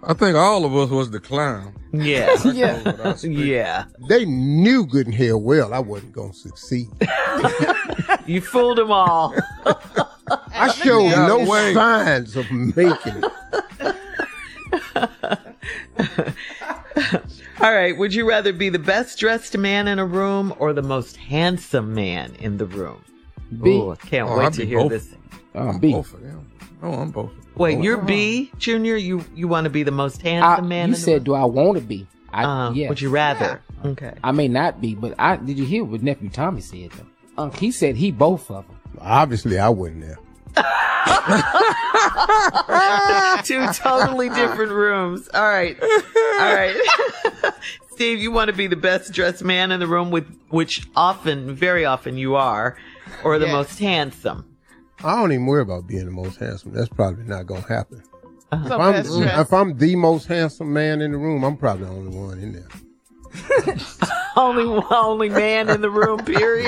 I think all of us was the clown. Yeah. Yeah. Yeah. They knew good and hell well I wasn't going to succeed. You fooled them all. I showed no way. signs of making it. All right. Would you rather be the best dressed man in a room or the most handsome man in the room? B. Ooh, I can't Oh, wait I'd to be hear both. this. B. Both of them. Oh, I'm both. Wait, you're B, Junior? You want to be the most handsome man You in the said, room? do I want to be? Yes. Would you rather? Okay. I may not be, but did you hear what nephew Tommy said though? He said he both of them. Obviously, I wasn't there. Two totally different rooms. All right. Steve, you want to be the best dressed man in the room, which very often you are, or the most handsome? I don't even worry about being the most handsome. That's probably not going to happen. So If I'm the most handsome man in the room, I'm probably the only one in there. Only man in the room, period.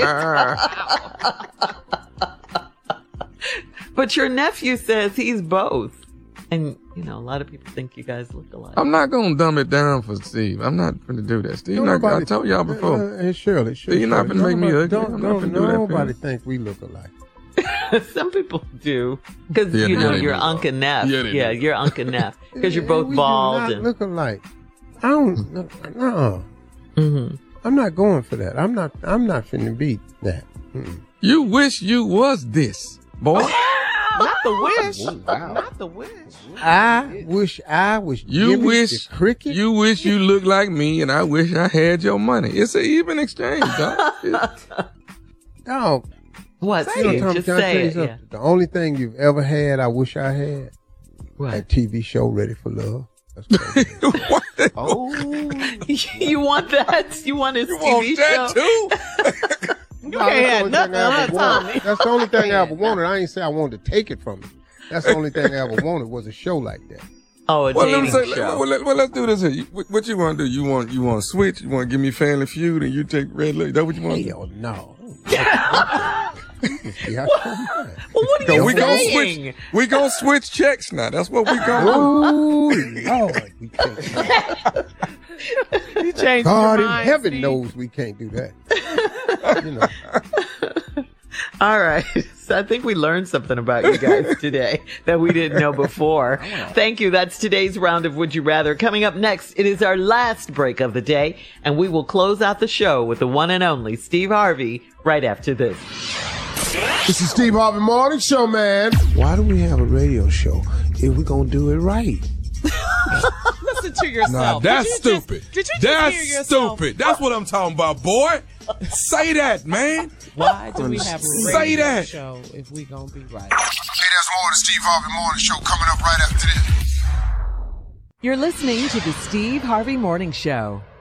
But your nephew says he's both. And, a lot of people think you guys look alike. I'm not going to dumb it down for Steve. I'm not going to do that. Steve, I told y'all before. Hey, Shirley. You're not going to make me ugly. I'm not going to do that. Nobody think we look alike. Some people do. Because, Yeah, you're Uncle Neff. Yeah, you're Uncle Neff. Because you're both we bald. do not look alike. I don't, no. Mm-hmm. I'm not going for that. I'm not finna beat that. Mm-mm. You wish you was this, boy. Not the wish. Wow. Not the wish. I wish I was You Jimmy wish the Cricket. you wish you looked like me, and I wish I had your money. It's an even exchange, dog. Dog. What, You know, Steve? Tom, Just can I tell say you it. something? Yeah. The only thing you've ever had, I wish I had, What? that TV show Ready for Love. That's what I What? Oh, You want that? You want his You TV want that show? too? You can't have nothing, huh, Tommy? That's the only thing I ever wanted. I ain't say I wanted to take it from him. That's the only thing I ever wanted was a show like that. Oh, a Well, let dating me say, show. let's do this here. What you want to do? You want to switch? You want to give me Family Feud and you take Red Light? Is that what you want to do? Hell no. Well, what are you We saying? gonna switch checks now. That's what we gonna do. Oh, Lord, we can't. You changed God your in mind, heaven Steve. knows we can't do that. You know. All right. So I think we learned something about you guys today that we didn't know before. Thank you. That's today's round of Would You Rather. Coming up next, it is our last break of the day, and we will close out the show with the one and only Steve Harvey right after this. This is Steve Harvey Morning Show, man. Why do we have a radio show if we're going to do it right? Listen to yourself. Nah, that's Did you stupid. Did you just That's hear yourself? stupid. That's what I'm talking about, boy. Say that, man. Why do we have a Say radio that. show if we gonna be right? Hey, there's more of the Steve Harvey Morning Show coming up right after this. You're listening to the Steve Harvey Morning Show.